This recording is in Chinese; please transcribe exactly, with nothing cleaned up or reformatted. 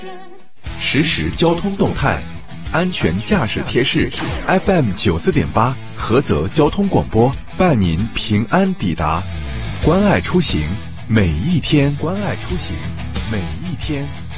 实时交通动态，安全驾驶贴士 F M 九四点八菏泽交通广播伴您平安抵达，关爱出行每一天，关爱出行每一天。